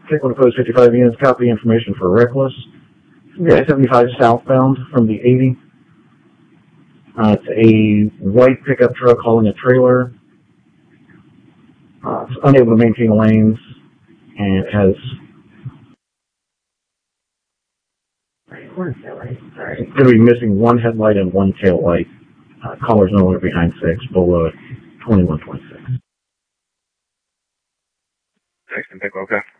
Take one opposed 55 units. Copy information for Reckless. I-75 southbound from the 80. It's a white pickup truck hauling a trailer. It's unable to maintain lanes, and it has... Where's that right? Alright. It's going to be missing one headlight and one tail light. Caller's no longer behind 6, below 2126. Text and pick, okay.